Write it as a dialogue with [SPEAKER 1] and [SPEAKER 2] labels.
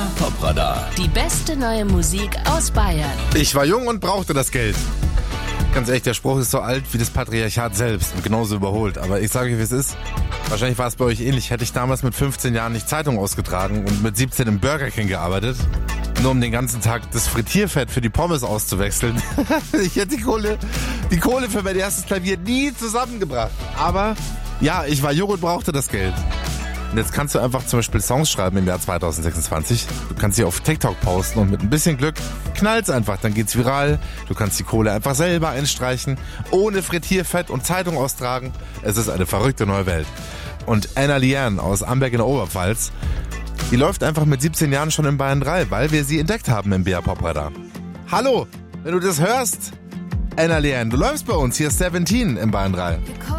[SPEAKER 1] Popradar.
[SPEAKER 2] Die beste neue Musik aus Bayern.
[SPEAKER 3] Ich war jung und brauchte das Geld. Ganz ehrlich, der Spruch ist so alt wie das Patriarchat selbst und genauso überholt. Aber ich sage euch, wie es ist. Wahrscheinlich war es bei euch ähnlich. Hätte ich damals mit 15 Jahren nicht Zeitung ausgetragen und mit 17 im Burger King gearbeitet, nur um den ganzen Tag das Frittierfett für die Pommes auszuwechseln. Ich hätte die Kohle für mein erstes Klavier nie zusammengebracht. Aber ja, ich war jung und brauchte das Geld. Und jetzt kannst du einfach zum Beispiel Songs schreiben im Jahr 2026. Du kannst sie auf TikTok posten und mit ein bisschen Glück knallt's einfach. Dann geht's viral. Du kannst die Kohle einfach selber einstreichen, ohne Frittierfett und Zeitung austragen. Es ist eine verrückte neue Welt. Und Anna Liane aus Amberg in der Oberpfalz, die läuft einfach mit 17 Jahren schon in Bayern 3, weil wir sie entdeckt haben im BR Popradar. Hallo, wenn du das hörst, Anna Liane, du läufst bei uns, hier ist 17 im Bayern 3.